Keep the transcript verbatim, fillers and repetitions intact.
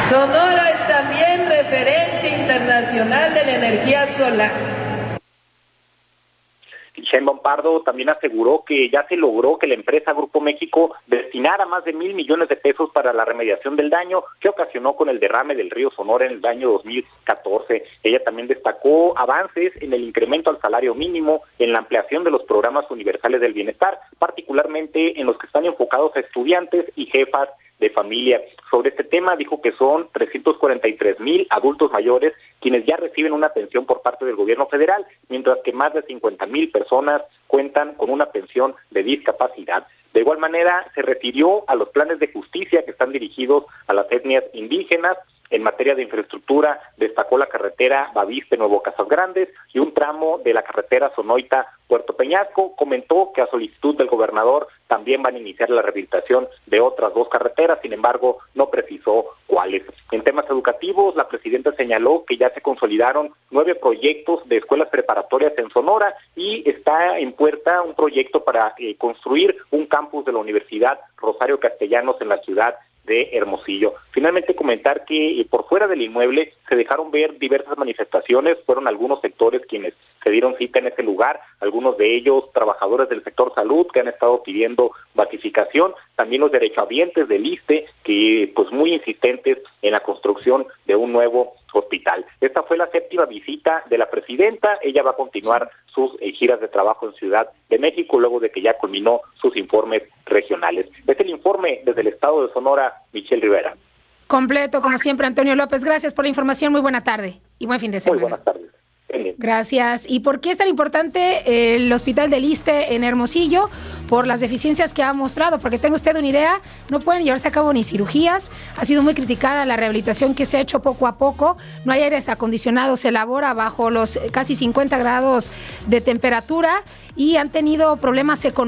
Sonora es también referencia internacional de la energía solar. Sheinbaum Pardo también aseguró que ya se logró que la empresa Grupo México destinara más de mil millones de pesos para la remediación del daño que ocasionó con el derrame del río Sonora en el año dos mil catorce. Ella también destacó avances en el incremento al salario mínimo, en la ampliación de los programas universales del bienestar, particularmente en los que están enfocados a estudiantes y jefas de familia. Sobre este tema dijo que son trescientos cuarenta y tres mil adultos mayores quienes ya reciben una pensión por parte del gobierno federal, mientras que más de cincuenta mil personas cuentan con una pensión de discapacidad. De igual manera, se refirió a los planes de justicia que están dirigidos a las etnias indígenas. En materia de infraestructura, destacó la carretera Bavispe-Nuevo Casas Grandes y un tramo de la carretera Sonoita-Puerto Peñasco. Comentó que a solicitud del gobernador también van a iniciar la rehabilitación de otras dos carreteras, sin embargo, no precisó cuáles. En temas educativos, la presidenta señaló que ya se consolidaron nueve proyectos de escuelas preparatorias en Sonora y está en puerta un proyecto para eh, construir un campus de la Universidad Rosario Castellanos en la ciudad de Hermosillo. Finalmente comentar que eh, por fuera del inmueble se dejaron ver diversas manifestaciones, fueron algunos sectores quienes se dieron cita en ese lugar, algunos de ellos trabajadores del sector salud que han estado pidiendo batificación, también los derechohabientes del ISSSTE que pues muy insistentes en la construcción de un nuevo hospital. Esta fue la séptima visita de la presidenta, ella va a continuar sus eh, giras de trabajo en Ciudad de México luego de que ya culminó sus informes regionales. Es el informe desde el estado de Sonora, Michelle Rivera. Completo, como siempre, Antonio López. Gracias por la información. Muy buena tarde y buen fin de semana. Muy buenas tardes. Gracias. ¿Y por qué es tan importante el hospital del ISSSTE en Hermosillo? Por las deficiencias que ha mostrado, porque tenga usted una idea, no pueden llevarse a cabo ni cirugías, ha sido muy criticada la rehabilitación que se ha hecho poco a poco, no hay aires acondicionados, se elabora bajo los casi cincuenta grados de temperatura y han tenido problemas económicos